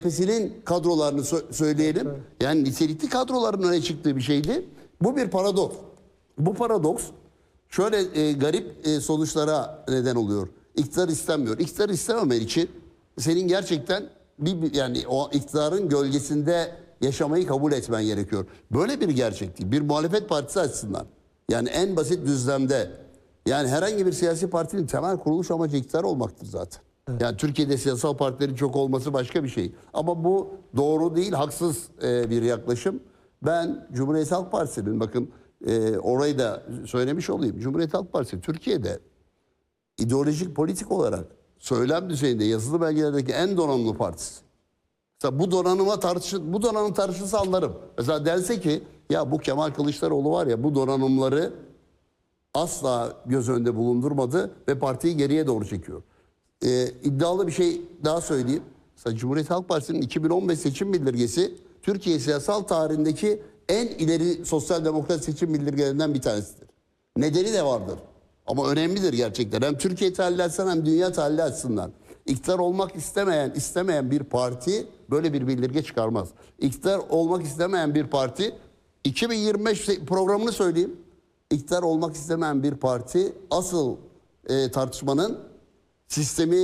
CHP'sinin kadrolarını söyleyelim. Evet. Yani nitelikli kadroların öne çıktığı bir şeydi. Bu bir paradoks. Bu paradoks şöyle garip sonuçlara neden oluyor. İktidar istenmiyor. İktidar istememen için senin gerçekten yani o iktidarın gölgesinde yaşamayı kabul etmen gerekiyor. Böyle bir gerçek değil. Bir muhalefet partisi açısından. Yani en basit düzlemde yani herhangi bir siyasi partinin temel kuruluş amacı iktidar olmaktır zaten. Evet. Yani Türkiye'de siyasal partilerin çok olması başka bir şey. Ama bu doğru değil, haksız bir yaklaşım. Ben Cumhuriyet Halk Partisi'nin, bakın orayı da söylemiş olayım. Cumhuriyet Halk Partisi Türkiye'de ideolojik, politik olarak söylem düzeyinde yazılı belgelerdeki en donanımlı partisi. Mesela bu donanım tartışılsa anlarım. Mesela dense ki ya bu Kemal Kılıçdaroğlu var ya bu donanımları asla göz önünde bulundurmadı ve partiyi geriye doğru çekiyor. İddialı bir şey daha söyleyeyim. Mesela Cumhuriyet Halk Partisi'nin 2015 seçim bildirgesi Türkiye siyasal tarihindeki en ileri sosyal demokrat seçim bildirgelerinden bir tanesidir. Nedeni de vardır. Ama önemlidir gerçekten. Hem Türkiye tahlili açısından hem dünya tahlili açısından. İktidar olmak istemeyen bir parti böyle bir bildirge çıkarmaz. İktidar olmak istemeyen bir parti 2025 programını söyleyeyim. İktidar olmak istemeyen bir parti asıl tartışmanın sistemi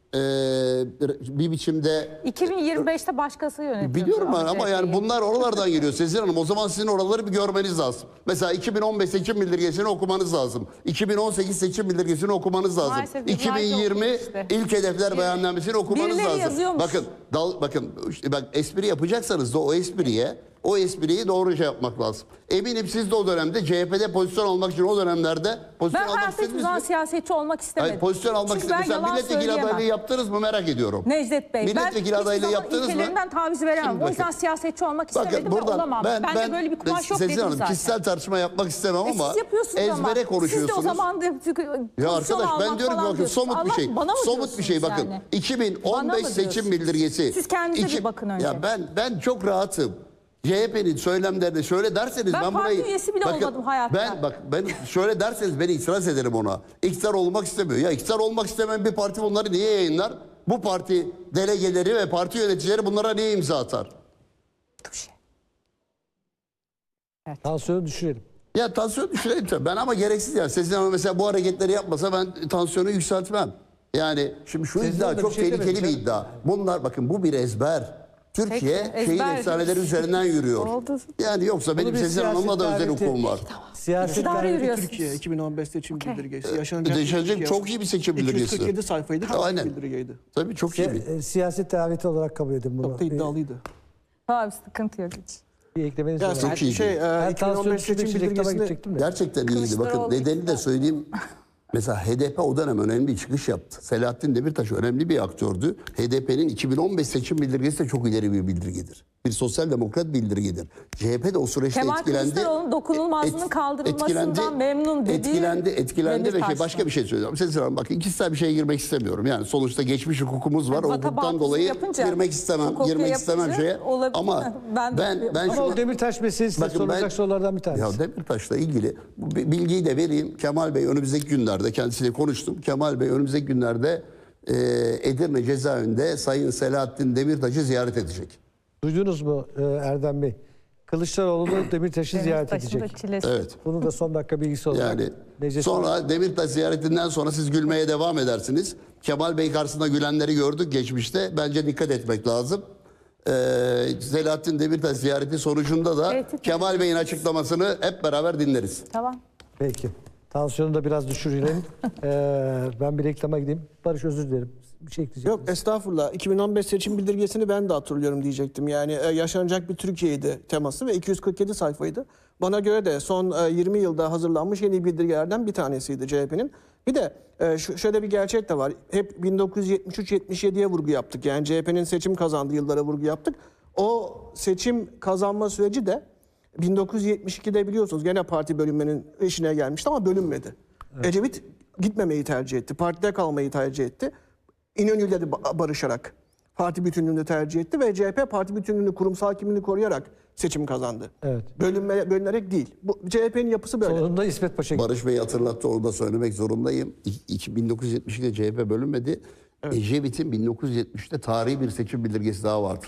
bir biçimde 2025'te başkası yönetiyor. biliyorum ben ama yani bunlar oralardan geliyor Sezin Hanım. O zaman sizin oraları bir görmeniz lazım. Mesela 2015 seçim bildirgesini okumanız lazım. 2018 seçim bildirgesini okumanız lazım. Maalesef 2020 işte. ilk hedefler beyannamesini okumanız Birileri lazım. yazıyormuş. Bakın işte bak, espri yapacaksanız da o espriyi doğru şey yapmak lazım. Eminim siz de o dönemde CHP'de pozisyon almak için o dönemlerde pozisyon Ben almak hayatta hiçbir istediniz zaman mi? siyasetçi olmak istemedim. Hayır, pozisyon almak Çünkü ben istediniz. yalan Milletvekili söyleyemem. adaylığı yaptınız mı merak ediyorum. Necdet Bey, Milletvekili ben adaylığı hiçbir zaman yaptınız mı? ilkelerimden taviz veremem. Şimdi O yüzden bakın. siyasetçi olmak istemedim Bakın ve olamam. Bende böyle bir kumaş yok Sezin dedim Hanım, zaten. kişisel tartışma yapmak istemem ama Siz yapıyorsunuz ama. ezbere konuşuyorsunuz. Siz de o zaman Ya arkadaş ben diyorum ki bakın somut bir şey. Somut bir şey bakın. Yani? 2015 seçim bildirgesi. Siz kendinize bir bakın önce. Ya ben çok rahatım. CHP'nin söylemlerine şöyle derseniz Ben ben parti burayı üyesi bile olmadım hayatta. Ben şöyle derseniz beni itiraz ederim ona. İktidar olmak istemiyor. Ya iktidar olmak istemeyen bir parti bunları niye yayınlar? Bu parti delegeleri ve parti yöneticileri bunlara niye imza atar? Tansiyonu düşürelim. Ya tansiyon düşürelim tabii. Ben ama gereksiz yani. Sezin Hanım mesela bu hareketleri yapmasa ben tansiyonu yükseltmem. Yani şimdi şu Sezin iddia Hanım çok bir şey tehlikeli bir demedi iddia. Bunlar bakın bu bir ezber. Türkiye Peki, şeyin ezber. efsaneleri üzerinden yürüyor. Oldu. Yani yoksa benim bir Sezin Hanım'la da siyaset özel daveti- hukukum var. Siyaset İktidara daveti yürüyorsunuz. Türkiye 2015 seçim Okey. bildirgesi. Yaşanacak Yaşanacak çok iyi bir seçim bildirgesi. 247 sayfaydı. Aynen. Bildirgeydi. Tabii çok iyi bir. siyaset daveti olarak kabul edin bunu. Çok da iddialıydı. Tamam, sıkıntı yok hiç. Bir eklemeniz Ya var. çok iyiydi. Ben tansiyonu 2015 seçim düşürmek için reklama bildirgesinde gidecektim de. Gerçekten iyiydi. Bakın Kılıçdaroğlu nedenini de söyleyeyim. Mesela HDP o dönem önemli bir çıkış yaptı. Selahattin Demirtaş önemli bir aktördü. HDP'nin 2015 seçim bildirgesi de çok ileri bir bildirgedir. Bir sosyal demokrat bildirgedir. CHP de o süreçte Kemal etkilendi. Kılıçdaroğlu'nun dokunulmazlığının kaldırılmasından memnun dediği Etkilendi ve Demirtaş'tan. başka bir şey söylüyorum. Sezin Hanım bakın kişisel bir şeye girmek istemiyorum. Yani sonuçta geçmiş hukukumuz var. O hukuktan Vatabahtızı dolayı yapınca, girmek istemem. hukuku Girmek istemem yapınca şeye. olabilir. Ama Ben de- ben Ama o Demirtaş meselesi de Bakın sorulacak sorulardan bir tanesi. Ya Demirtaş'la ilgili bu bilgiyi de vereyim. Kemal Bey önümüzdeki günlerde kendisiyle konuştum. Kemal Bey önümüzdeki günlerde Edirne cezaevinde Sayın Selahattin Demirtaş'ı ziyaret edecek. Duydunuz mu Erdem Bey? Kılıçdaroğlu Demirtaş'ı ziyaret Demirtaş'ın da edecek. çilesi. Evet. Bunu da son dakika bilgisi olarak. Yani Necdet sonra Demirtaş ziyaretinden sonra siz gülmeye devam edersiniz. Kemal Bey karşısında gülenleri gördük geçmişte. Bence dikkat etmek lazım. Selahattin Demirtaş ziyareti sonucunda da Tehdit Kemal Bey'in açıklamasını hep beraber dinleriz. Tamam. Peki. Tansiyonu da biraz düşürelim. Ben bir reklama gideyim. Barış özür dilerim. Bir şey ekleyecek Yok estağfurullah. 2015 seçim bildirgesini ben de hatırlıyorum diyecektim. Yani yaşanacak bir Türkiye'ydi teması ve 247 sayfaydı. Bana göre de son 20 yılda hazırlanmış en iyi bildirgelerden bir tanesiydi CHP'nin. Bir de şöyle bir gerçek de var. Hep 1973-77'ye vurgu yaptık. Yani CHP'nin seçim kazandığı yıllara vurgu yaptık. O seçim kazanma süreci de 1972'de biliyorsunuz gene parti bölünmenin işine gelmişti ama bölünmedi. Evet. Ecevit gitmemeyi tercih etti. Partide kalmayı tercih etti. İnönü'yle de barışarak parti bütünlüğünü tercih etti ve CHP parti bütünlüğünü, kurumsal kimliğini koruyarak seçim kazandı. Evet. Bölünerek değil. Bu CHP'nin yapısı böyle. Sonunda İsmet Paşa gitti. Barış Bey hatırlattı, onu da söylemek zorundayım. 1972'de CHP bölünmedi. Evet. Ecevit'in 1973'te tarihi bir seçim bildirgesi daha vardır.